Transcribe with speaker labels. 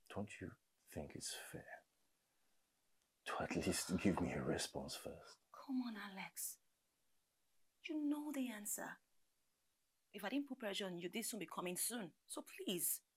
Speaker 1: Don't you think it's fair to at least give me a response first?
Speaker 2: Come on, Alex. You know the answer. If I didn't put pressure on you, this will be coming soon. So please.